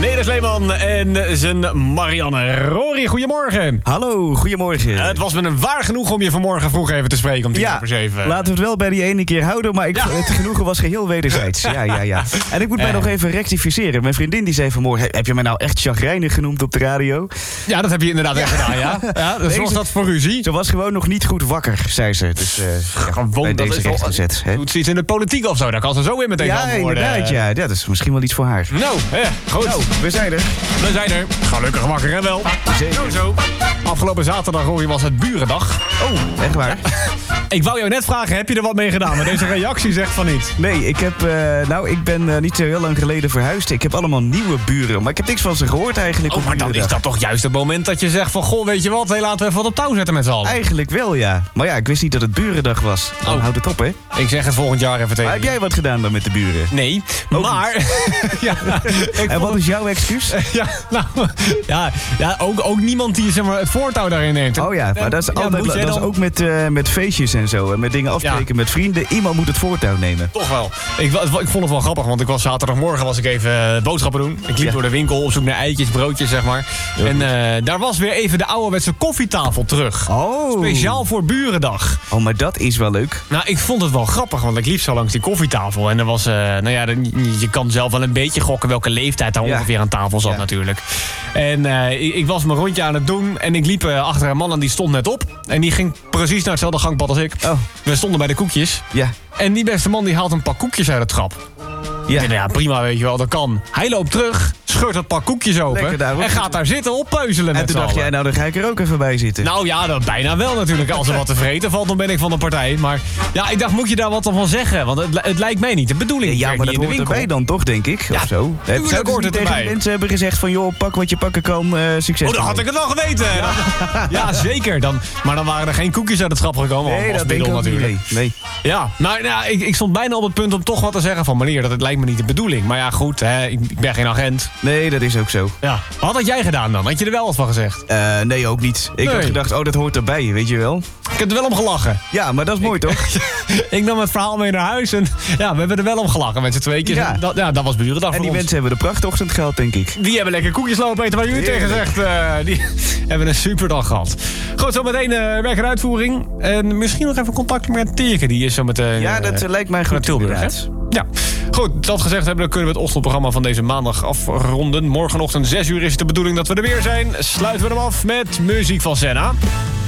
Nederlands Leeman en zijn Marianne. Rory, goedemorgen. Hallo, goedemorgen. Het was me een waar genoeg om je vanmorgen vroeg even te spreken om 6:10. Laten we het wel bij die ene keer houden, maar het genoegen was geheel wederzijds. Ja. En ik moet mij nog even rectificeren. Mijn vriendin die zei vanmorgen, heb je mij nou echt chagrijnig genoemd op de radio? Ja, dat heb je inderdaad echt gedaan, ja. Dus zorgt dat voor ruzie? Ze was gewoon nog niet goed wakker, zei ze. Dus gewoon deze rechtgezet. Doet ze iets in de politiek of zo? Dan kan ze zo weer meteen antwoorden. Inderdaad, ja. Dat is misschien wel iets voor haar. Nou, goed. Nou, we zijn er. We zijn er. Gelukkig wakker en wel. Zo. Afgelopen zaterdag, Rory, was het Burendag. Oh, echt waar? Ik wou jou net vragen, heb je er wat mee gedaan? Maar deze reactie zegt van niet. Nee, ik ben niet zo heel lang geleden verhuisd. Ik heb allemaal nieuwe buren, maar ik heb niks van ze gehoord eigenlijk. Oh, maar dan is dat toch juist het moment dat je zegt van... Goh, weet je wat, laten we even wat op touw zetten met z'n allen. Eigenlijk wel, ja. Maar ja, ik wist niet dat het Burendag was. Dan houd het op, hè? Ik zeg het volgend jaar even tegen. Maar heb jij wat gedaan dan met de buren? Nee, maar... En wat is jouw excuus? Ook niemand die zeg maar, het voortouw daarin neemt. Oh ja, maar dat is altijd dat is ook met feestjes en zo. Met dingen afspreken met vrienden. Iemand moet het voortouw nemen. Toch wel. Ik vond het wel grappig, want ik was zaterdagmorgen even boodschappen doen. Ik liep door de winkel op zoek naar eitjes, broodjes, zeg maar. Ja. En daar was weer even de ouderwetse koffietafel terug. Oh. Speciaal voor Burendag. Oh, maar dat is wel leuk. Nou, ik vond het wel grappig, want ik liep zo langs die koffietafel. En er was, je kan zelf wel een beetje gokken welke leeftijd daar ongeveer aan tafel zat natuurlijk. En ik was mijn rondje aan het doen en ik liep achter een man en die stond net op. En die ging precies naar hetzelfde gangpad als ik. Oh. We stonden bij de koekjes. Ja. En die beste man die haalt een pak koekjes uit het schap. Ja, prima, weet je wel, dat kan. Hij loopt terug, scheurt het pak koekjes open en gaat daar zitten oppeuzelen. En toen dacht jij, nou dan ga ik er ook even bij zitten. Nou ja, dat bijna wel natuurlijk. Als er wat te vreten valt, dan ben ik van de partij. Maar ja, ik dacht, moet je daar wat van zeggen? Want het lijkt mij niet de bedoeling. Ja, maar dat hoort erbij dan toch, denk ik? Ja, of zo. Tuurlijk hoort het erbij. Mensen hebben gezegd van, joh, pak wat je pakken kan, succes. Oh, dan had ik het wel geweten. Ja, zeker. Maar dan waren er geen koekjes uit het schap gekomen. Nee, dat denk ik ook niet. Nee. Ja, maar ik stond bijna op het punt om toch wat te zeggen van... meneer, dat lijkt me niet de bedoeling. Maar ja, goed, ik ben geen agent. Nee, dat is ook zo. Ja. Wat had jij gedaan dan? Had je er wel wat van gezegd? Nee, ook niet. Ik had gedacht, dat hoort erbij, weet je wel. Ik heb er wel om gelachen. Ja, maar dat is mooi, toch? Ik nam het verhaal mee naar huis en ja, we hebben er wel om gelachen met z'n tweeën. Ja. Dat was Burendag voor ons. En die mensen hebben de prachtochtend gehad, denk ik. Die hebben lekker koekjes lopen eten, waar jullie tegen zegt. Die hebben een superdag gehad. Goed, zo meteen werk en uitvoering. En misschien nog even contact met Tierke. Die is zo meteen... Ja, dat lijkt mij goed. Tilburg, ja. Goed, dat gezegd hebben, dan kunnen we het ochtendprogramma van deze maandag afronden. Morgenochtend 6 uur is het de bedoeling dat we er weer zijn. Sluiten we hem af met muziek van Senna.